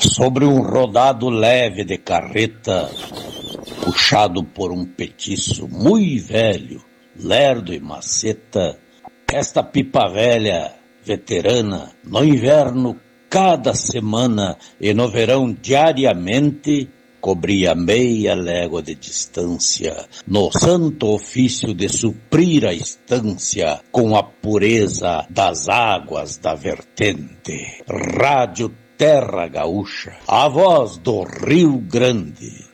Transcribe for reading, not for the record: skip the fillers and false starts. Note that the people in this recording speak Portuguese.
Sobre um rodado leve de carreta, puxado por um petiço muito velho, lerdo e maceta, esta pipa velha, veterana, no inverno cada semana e no verão diariamente, cobria meia légua de distância, no santo ofício de suprir a estância com a pureza das águas da vertente. Rádio Terra Gaúcha, a voz do Rio Grande.